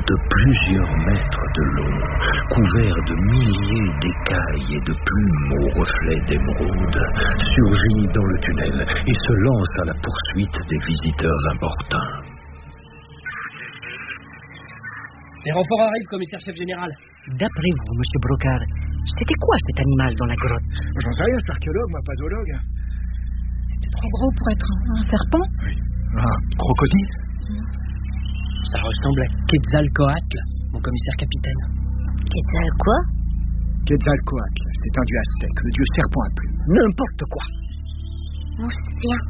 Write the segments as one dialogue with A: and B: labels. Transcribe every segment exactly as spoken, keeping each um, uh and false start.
A: de plusieurs mètres de long, couvert de milliers d'écailles et de plumes aux reflets d'émeraude, surgit dans le tunnel et se lance à la poursuite des visiteurs importuns.
B: Les renforts arrivent, commissaire-chef général.
C: D'après vous, monsieur Brocard, c'était quoi cet animal dans la grotte?
D: J'en sais rien, je suis archéologue, moi, pas zoologue.
E: C'était trop gros pour être un, un serpent?
D: Oui. Un crocodile?
B: Ça ressemble à Quetzalcoatl, mon commissaire-capitaine.
F: Quetzal quoi?
D: Quetzalcoatl, c'est un dieu aztèque, le dieu serpent à plumes.
C: N'importe quoi.
F: Non, je sais bien.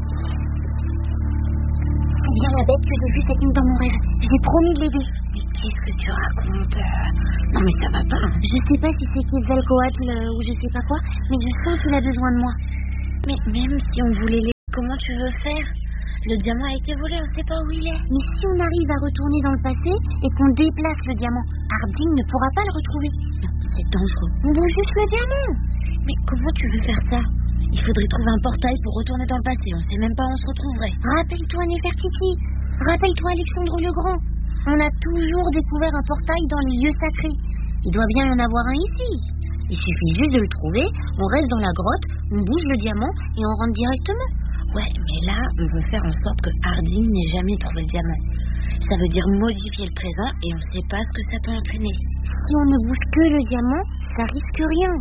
F: C'est bien la bête que j'ai vue cette nuit dans mon rêve. J'ai promis de l'aider. Mais qu'est-ce que tu racontes? Non mais ça va pas. Je sais pas si c'est Quetzalcoatl ou je sais pas quoi, mais je sens qu'il a besoin de moi. Mais même si on voulait l'aider, comment tu veux faire? Le diamant a été volé, on sait pas où il est. Mais si on arrive à retourner dans le passé et qu'on déplace le diamant, Harding ne pourra pas le retrouver. Non, c'est dangereux. On veut juste le diamant. Mais comment tu veux faire ça? Il faudrait trouver un portail pour retourner dans le passé. On sait même pas où on se retrouverait. Rappelle-toi Nefertiti. Rappelle-toi Alexandre le Grand. On a toujours découvert un portail dans les lieux sacrés. Il doit bien y en avoir un ici. Il suffit juste de le trouver, on reste dans la grotte, on bouge le diamant et on rentre directement. Ouais, mais là, on veut faire en sorte que Harding n'ait jamais trouvé le diamant. Ça veut dire modifier le présent et on ne sait pas ce que ça peut entraîner. Si on ne bouge que le diamant, ça risque rien.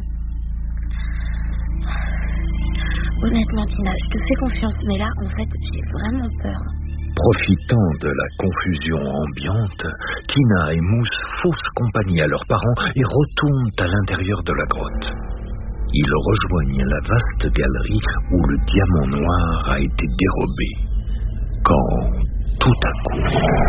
F: Honnêtement, Tina, je te fais confiance, mais là, en fait, j'ai vraiment peur.
A: Profitant de la confusion ambiante, Tina et Mousse faussent compagnie à leurs parents et retournent à l'intérieur de la grotte. Ils rejoignent la vaste galerie où le diamant noir a été dérobé. Quand, tout à coup...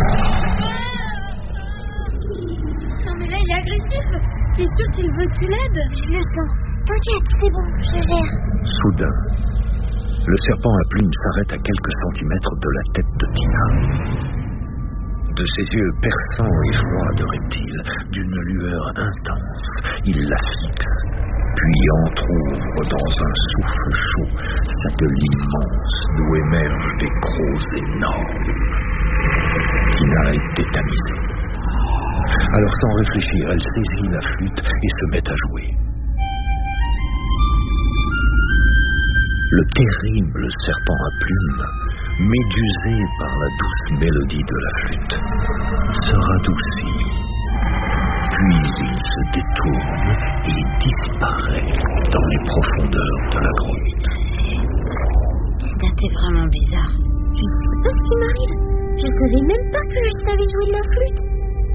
F: Non mais là, il est agressif. T'es sûr qu'il veut que tu l'aides? Je le sens. T'inquiète, c'est bon, je gère.
A: Soudain, le serpent à plumes s'arrête à quelques centimètres de la tête de Tina. De ses yeux perçants et froids de reptile, d'une lueur intense, il la fixe, puis entr'ouvre dans un souffle chaud sa gueule immense d'où émergent des crocs énormes. Tina est tétanisée. Alors sans réfléchir, elle saisit la flûte et se met à jouer. Le terrible serpent à plumes, médusé par la douce mélodie de la flûte, se radoucit. Puis il se détourne et disparaît dans les profondeurs de la grotte.
F: Ça, t'es vraiment bizarre. Je ne sais pas ce qui m'arrive. Je savais même pas que je savais jouer de la flûte.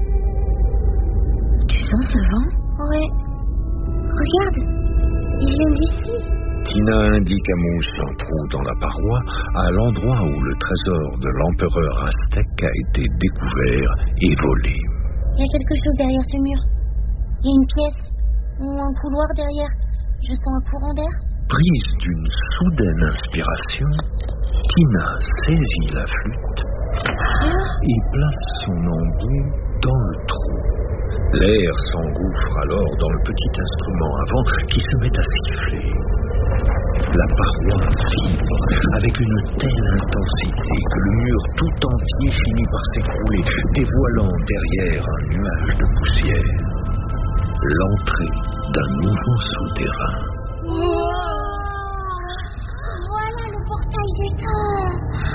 F: Tu sens ce vent? Ouais. Regarde, il vient d'ici.
A: Tina indique à Mousse un trou dans la paroi, à l'endroit où le trésor de l'empereur aztèque a été découvert et volé.
F: Il y a quelque chose derrière ce mur. Il y a une pièce, ou un couloir derrière. Je sens un courant d'air.
A: Prise d'une soudaine inspiration, Tina saisit la flûte et place son embout dans le trou. L'air s'engouffre alors dans le petit instrument avant qui se met à siffler. La paroi vibre avec une telle intensité que le mur tout entier finit par s'écrouler, dévoilant derrière un nuage de poussière l'entrée d'un nouveau souterrain.
F: Wow, voilà le portail du temps.